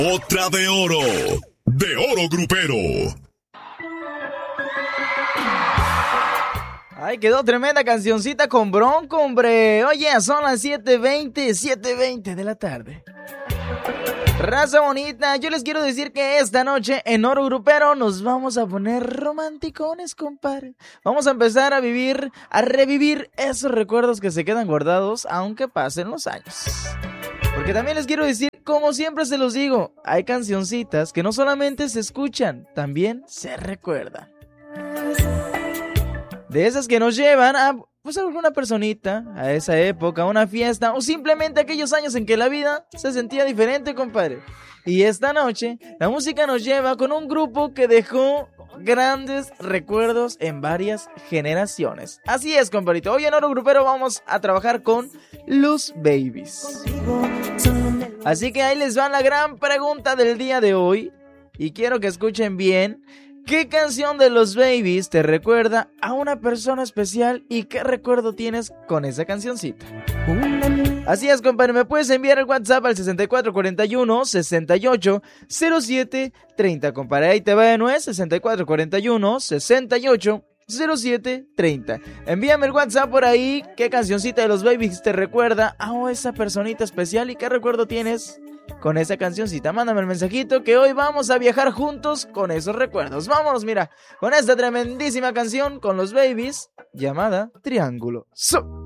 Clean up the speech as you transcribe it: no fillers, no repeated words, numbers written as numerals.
Otra de oro grupero. Ay, quedó tremenda cancioncita con Bronco, hombre. Oye, son las 7:20 de la tarde. Raza bonita, yo les quiero decir que esta noche en Oro Grupero nos vamos a poner romanticones, compadre. Vamos a empezar a revivir esos recuerdos que se quedan guardados aunque pasen los años. Porque también les quiero decir, como siempre se los digo, hay cancioncitas que no solamente se escuchan, también se recuerdan. De esas que nos llevan a alguna personita, a esa época, a una fiesta, o simplemente aquellos años en que la vida se sentía diferente, compadre. Y esta noche, la música nos lleva con un grupo que dejó grandes recuerdos en varias generaciones. Así es, compadrito. Hoy en Oro Grupero vamos a trabajar con Los Babies. Así que ahí les va la gran pregunta del día de hoy. Y quiero que escuchen bien. ¿Qué canción de Los Babies te recuerda a una persona especial y qué recuerdo tienes con esa cancioncita? Así es, compadre, me puedes enviar el WhatsApp al 6441-680730, compadre. Ahí te va de nuevo, 6441-680730. Envíame el WhatsApp por ahí, qué cancioncita de Los Babies te recuerda a esa personita especial y qué recuerdo tienes con esa cancioncita. Mándame el mensajito que hoy vamos a viajar juntos con esos recuerdos. Vámonos, mira, con esta tremendísima canción con Los Babies llamada Triángulo.